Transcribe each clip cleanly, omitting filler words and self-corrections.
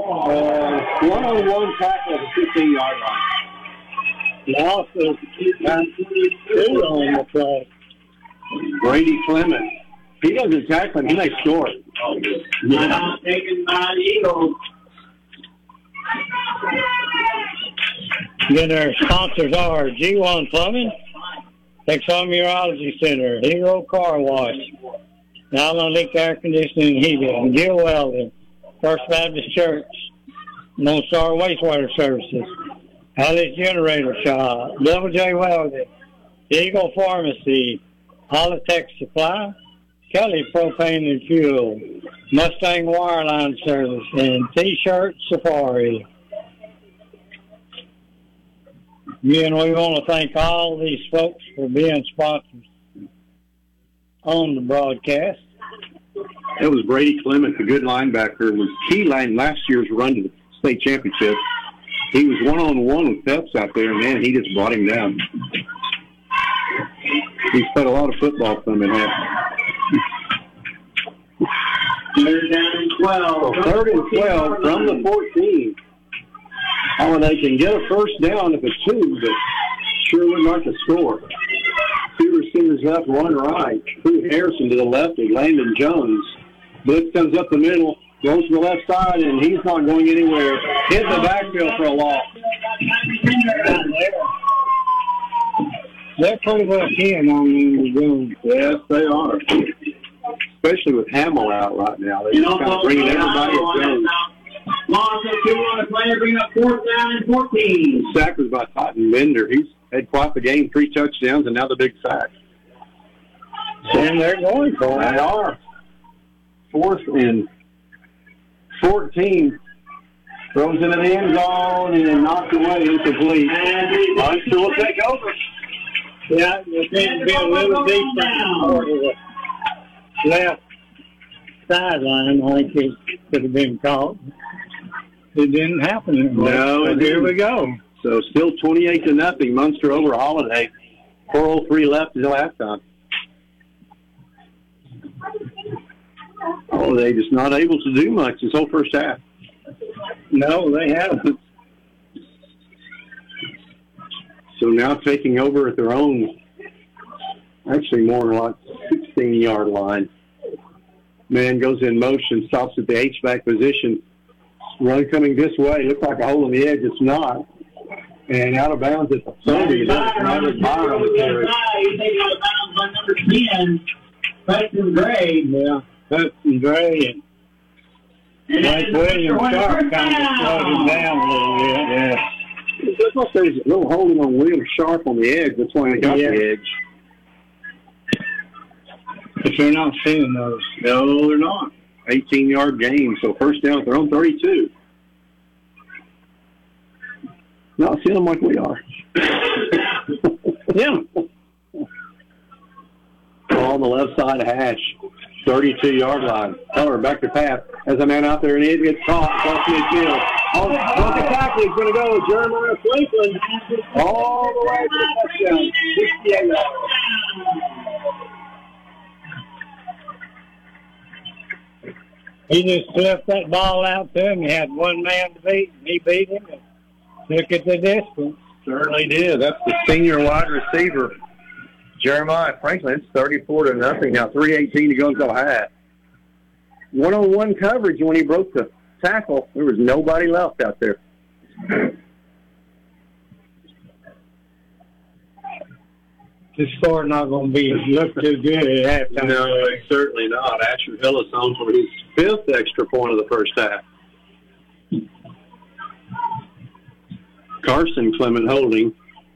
One-on-one tackle at the 15-yard line. Loss of 2 on the play. Brady Clement. He doesn't tackle him. He may score. Yeah. Taken by the Eagles. Then their sponsors are G1 Plumbing, Texoma Urology Center, Hero Car Wash, Allen Leak Air Conditioning and Heating, Gill Welding, First Baptist Church, Lone Star Wastewater Services, Alice Generator Shop, Double J Welding, Eagle Pharmacy, Holitech Supply, Kelly Propane and Fuel, Mustang Wireline Service, and T-Shirt Safari. Again, we want to thank all these folks for being sponsors on the broadcast. That was Brady Clement, the good linebacker. It was key line last year's run to the state championship. He was one-on-one with Phelps out there, and, man, he just brought him down. He's played a lot of football for him in that. Third down and 12. So 3rd and 12 from the 14. Holiday can get a first down if it's 2, but sure would like to score. 2 receivers left, 1 right. Drew Harrison to the left of Landon Jones. Blitz comes up the middle, goes to the left side, and he's not going anywhere. Hit the backfield for a loss. They're pretty well keen on Landon Jones. Yes, they are. Especially with Hamill out right now. They're just kind of bringing everybody at Jones. Loss of 2 on the play, bring up 4th down and 14. Sack was by Totten Bender. He's had quite the game, 3 touchdowns, and now the big sack. And they're going for it. They are. 4th and 14. Throws into the end zone and knocked away, incomplete. Munster will take over. Yeah, it seems to be a little deeper toward the left sideline. I think it could have been caught. It didn't happen. No, and here we go. So still 28-0. Munster over Holiday. 4:03 left until halftime. Holiday just not able to do much this whole first half. No, they haven't. So now taking over at their own, actually more like 16-yard line. Man goes in motion, stops at the H-back position. Run coming this way. Looks like a hole in the edge. It's not. And out of bounds at the 30. That's another Byron. He's taking out of bounds by number 10, Preston Gray. Yeah, Preston Gray and Mike Williams Sharp kind of slowed him down a little bit. Yeah. It looks like there's a little holding on Williams Sharp on the edge. That's why he got the edge. But you're not seeing those. No, they're not. 18-yard game, so first down at their own 32. Not seeing them like we are. Yeah. On the left side of Hatch, 32-yard line. Color back to pass. As a man out there, and it gets caught. Across midfield. On the tackle, he's going to go with Jeremiah Franklin all the way to the touchdown. 68 yards. He just flipped that ball out to him. He had one man to beat, and he beat him and took it the distance. Certainly did. That's the senior wide receiver, Jeremiah Franklin. It's 34-0. Now 3:18 to go until half. One-on-one coverage when he broke the tackle. There was nobody left out there. The score not going to look too good at halftime. No, certainly not. Asher Hillis on for his 5th extra point of the first half. Carson Clement holding.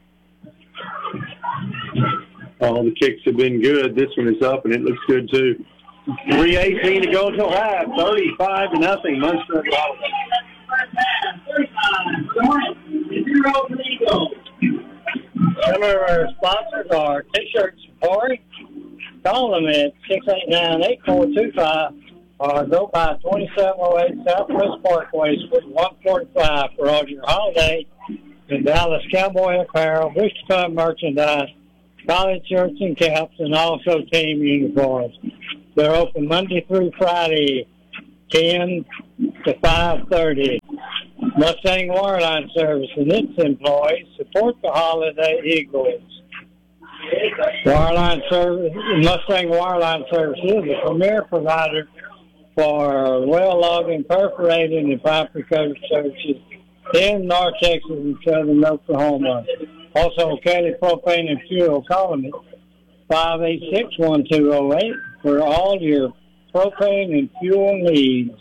All the kicks have been good. This one is up, and it looks good, too. 3:18 to go until half. 35-0. Munster at Holiday. Some of our sponsors are T-Shirt Safari. Call them at 689-8425 or go by 2708 Southwest Parkway, Suite 145 for all your holiday and Dallas Cowboy apparel, Booster Club merchandise, college shirts and caps, and also team uniforms. They're open Monday through Friday, 10 to 5:30. Mustang Wireline Service and its employees support the Holiday Eagles. Mustang Wireline Service is the premier provider for well logging, perforating, and pipe coating services in North Texas and southern Oklahoma. Also, Kelly Propane and Fuel, calling it 586-1208 for all your propane and fuel needs.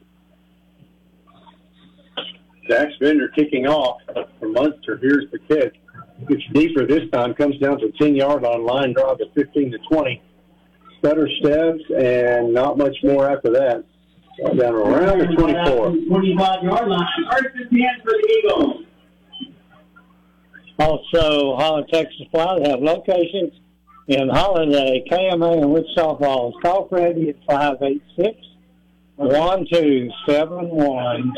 Dax Bender kicking off for Munster. Here's the kick. It's deeper this time. Comes down to 10-yard on line drive at 15-20. Better steps and not much more after that. Down around the 24. 25-yard line. First and 10 for the Eagles. Also, Holland Texas Supply, they have locations in Holiday, KMA, and Wichita Falls. Call Freddie at 586-1271.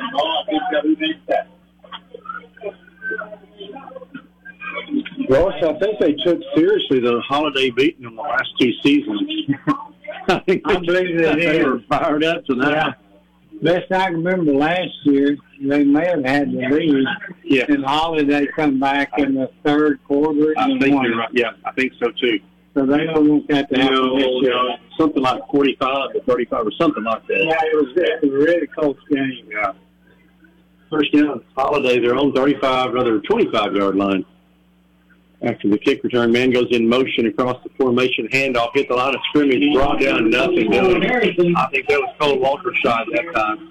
Ross, I think they took seriously the Holiday beating them the last two seasons. I believe they were fired up to that. Yeah. Best I can remember last year, they may have had the lead. Yeah. And Holiday come back in the third quarter. I think you're right. Yeah, I think so too. So they don't want that to happen this year. Something like 45-35 or something like that. Yeah, it was a really close game. Yeah. First down, Holiday, their own 35, rather 25-yard line. After the kick return, man goes in motion across the formation, handoff, hit the line of scrimmage, brought down, nothing doing. I think that was Cole Walter's shot that time.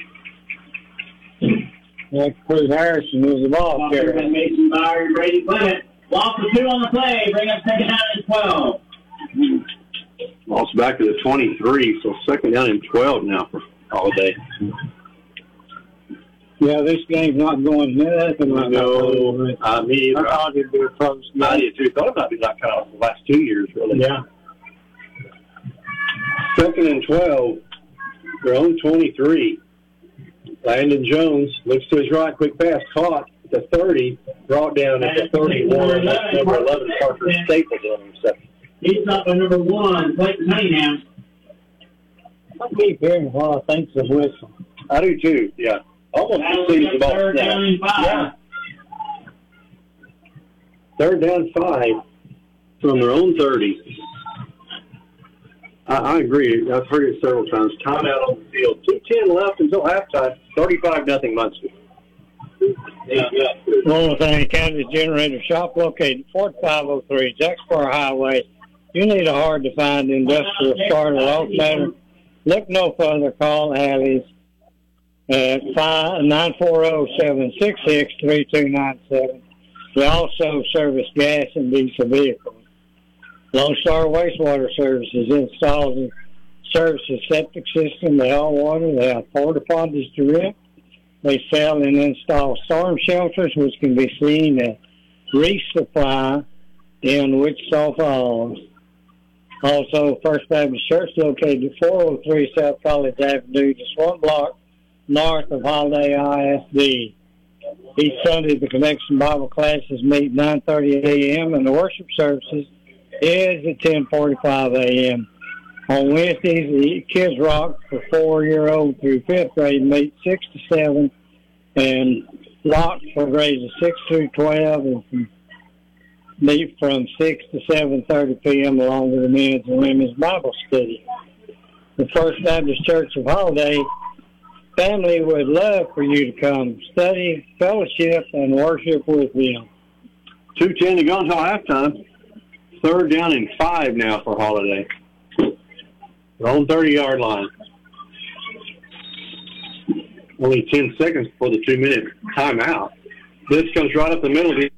Yeah, Cruz Harrison was the ball carrier. Mason Bauer, Brady Clement. Loss of 2 on the play. Bring up second down and 12. Lost back to the 23, so second down and 12 now for Holiday. Yeah, this game's not going nothing like that. No, me either. I thought it'd be a close game. I did too. Thought it might be like kind of the last 2 years, really. Yeah. Second and 12, their own 23. Landon Jones looks to his right, quick pass, caught at the 30, brought down at the 31. That's number 11, Parker Staples on himself. He's up by number 1, Clayton Cunningham. I keep hearing what I think's a whistle. I do too, yeah. Almost seems the ball Third down and 5. Yeah. Third down 5 from their own 30. I agree. I've heard it several times. Timeout on the field. 2:10 left until halftime. 35-0 Munster. Rolling Thing Kansas Generator Shop located 4503 Jacksboro Highway. You need a hard-to-find industrial starter alternator. Look no further. Call Allie's at 940-766-3297. We also service gas and diesel vehicles. Lone Star Wastewater Services installs and services septic system, they haul water, they have porta potties to rent. They sell and install storm shelters, which can be seen at Reese Supply in Wichita Falls. Also, First Baptist Church located at 403 South College Avenue, just one block north of Holiday ISD. Each Sunday, the Connection Bible classes meet 9:30 a.m. and the worship services is at 10:45 a.m. On Wednesdays, the Kids Rock for 4-year-old through 5th grade meet 6 to 7, and Rock for grades of 6 through 12 and meet from 6 to 7:30 p.m. along with the men's and women's Bible study. The First Baptist Church of Holiday family would love for you to come study, fellowship, and worship with them. 2:10 to go until halftime. Third down and 5 now for Holiday. They're on 30-yard line. Only 10 seconds before the 2-minute timeout. This comes right up the middle.